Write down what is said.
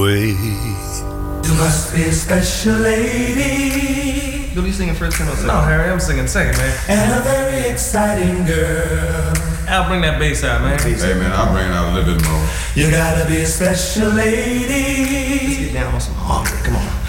way. You must be a special lady. You'll be singing first and No, Harry, I'm singing second, man. And a very exciting girl. Al, bring that bass out, man. Hey, man, I'll bring it out a little bit more. You gotta be a special lady. Let's get down on some harmony. Come on.